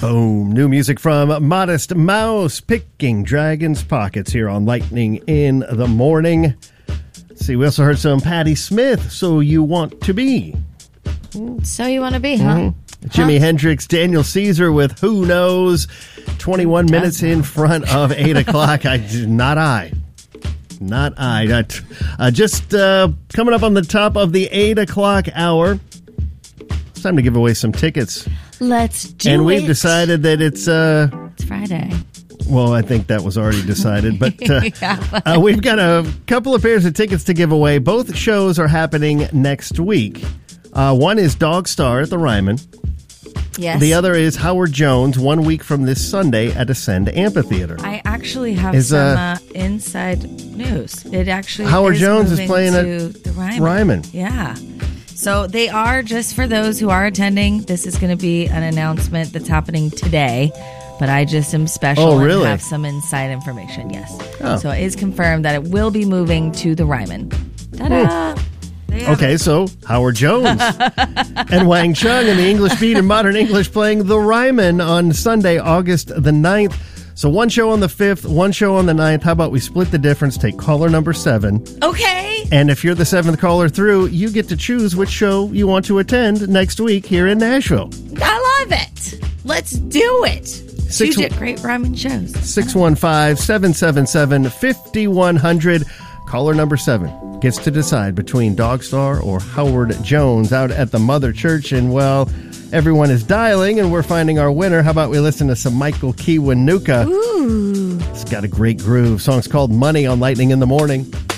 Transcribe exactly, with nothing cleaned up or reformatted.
Boom. New music from Modest Mouse, Picking Dragon's Pockets here on Lightning in the Morning. Let's see, we also heard some Patti Smith, So You Want to Be. So You Want to Be, huh? Mm-hmm. Jimi huh? Hendrix, Daniel Caesar with Who Knows. twenty-one minutes in front of eight o'clock. I, not I. Not I. Not, uh, just uh, coming up on the top of the eight o'clock hour. It's time to give away some tickets. Let's do and it. And we've decided that it's... Uh, it's Friday. Well, I think that was already decided. But uh, yeah. uh, we've got a couple of pairs of tickets to give away. Both shows are happening next week. Uh, one is Dog Star at the Ryman. Yes. The other is Howard Jones, one week from this Sunday at Ascend Amphitheater. I actually have is, some uh, uh, inside news. It actually Howard is Jones is moving playing to at the Ryman. Ryman. Yeah. So they are, just for those who are attending, this is going to be an announcement that's happening today. But I just am special oh, really? and have some inside information, yes. Oh. So it is confirmed that it will be moving to the Ryman. Ta-da! Okay, so Howard Jones and Wang Chung in the English Beat and Modern English playing the Ryman on Sunday, August the ninth. So one show on the fifth, one show on the ninth. How about we split the difference, take caller number seven. Okay. And if you're the seventh caller through, you get to choose which show you want to attend next week here in Nashville. I love it. Let's do it. Six, Choose great Ryman shows. six one five, seven seven seven, five one zero zero. Caller number seven gets to decide between Dog Star or Howard Jones out at the Mother Church. And, well, everyone is dialing, and we're finding our winner. How about we listen to some Michael Kiwanuka? Ooh. It's got a great groove. Song's called Money on Lightning in the Morning.